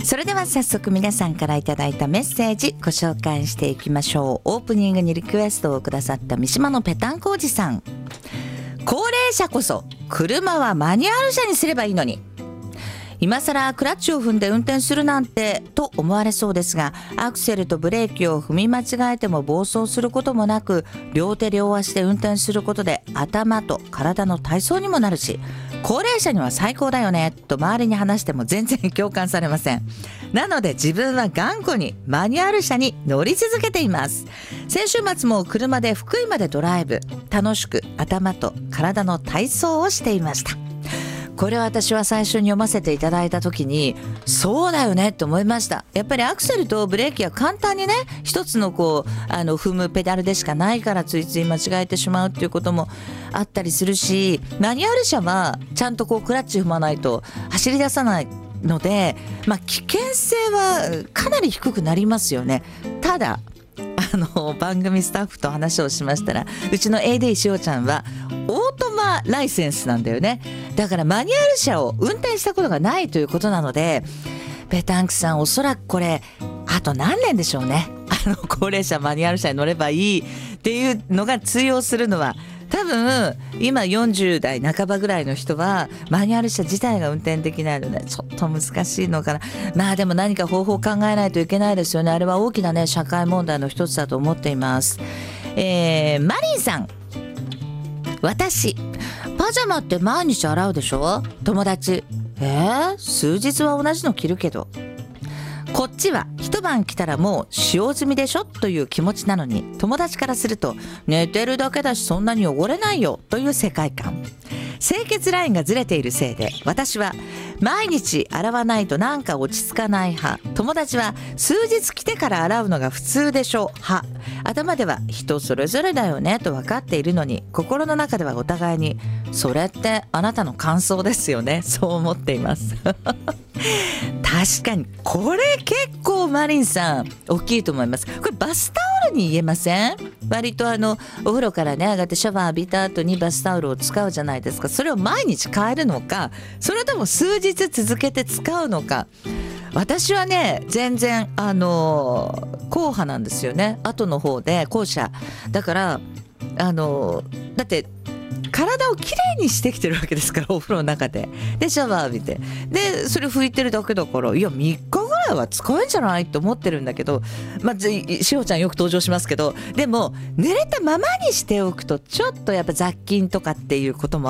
それでは早速皆さんからいただいたメッセージご紹介していきましょう。オープニングにリクエストをくださった三島のペタンコおじさん。高齢者こそ車はマニュアル車にすればいいのに、今更クラッチを踏んで運転するなんてと思われそうですが、アクセルとブレーキを踏み間違えても暴走することもなく、両手両足で運転することで頭と体の体操にもなるし、高齢者には最高だよねと周りに話しても全然共感されません。なので自分は頑固にマニュアル車に乗り続けています。先週末も車で福井までドライブ、楽しく頭と体の体操をしていました。これは私は最初に読ませていただいた時にそうだよねと思いました。やっぱりアクセルとブレーキは簡単にね、一つの踏むペダルでしかないからついつい間違えてしまうっていうこともあったりするし、マニュアル車はちゃんとクラッチ踏まないと走り出さないので、危険性はかなり低くなりますよね。ただ番組スタッフと話をしましたら、うちの AD しおちゃんはオートマライセンスなんだよね。だからマニュアル車を運転したことがないということなので、ペタンクさんおそらくこれあと何年でしょうね。高齢者マニュアル車に乗ればいいっていうのが通用するのは、多分今40代半ばぐらいの人はマニュアル車自体が運転できないのでちょっと難しいのかな。でも何か方法を考えないといけないですよね。あれは大きなね社会問題の一つだと思っています。マリンさん、私パジャマって毎日洗うでしょ。友達数日は同じの着るけど、こっちは一晩着たらもう使用済みでしょという気持ちなのに、友達からすると寝てるだけだしそんなに汚れないよという世界観。清潔ラインがずれているせいで、私は毎日洗わないとなんか落ち着かない派、友達は数日着てから洗うのが普通でしょ派。頭では人それぞれだよねと分かっているのに、心の中ではお互いにそれってあなたの感想ですよね、そう思っています確かにこれ結構マリンさん大きいと思います。これバスタオルに言えません？割とお風呂からね上がってシャワー浴びた後にバスタオルを使うじゃないですか。それを毎日変えるのか、それとも数日続けて使うのか。私はね全然後派なんですよね。後の方で後者だからだって体をきれいにしてきてるわけですから、お風呂の中でシャワー浴びてでそれ拭いてるだけだから、いや3日ぐらいは使えんじゃないと思ってるんだけど、しおちゃんよく登場しますけど、でも濡れたままにしておくとちょっとやっぱ雑菌とかっていうことも